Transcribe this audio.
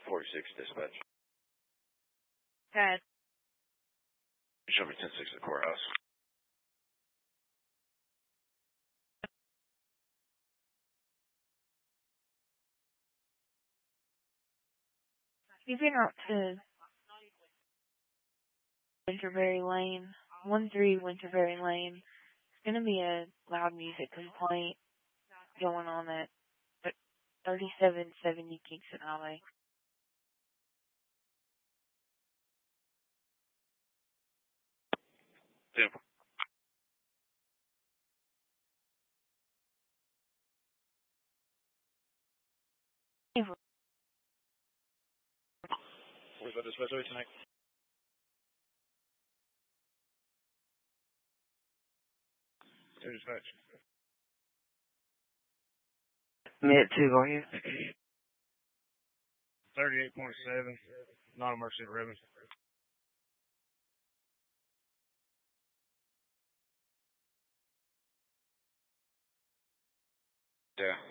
46 dispatch. Okay. Show me 10-6 at the courthouse. You've been out to Winterberry Lane, 13 Winterberry Lane. It's going to be a loud music complaint going on at 3770 Kingston Highway. Yeah. Where's that dispatch tonight? Dispatch. Mid 2, are you? 38.7. Non-emergency ribbon. Yeah.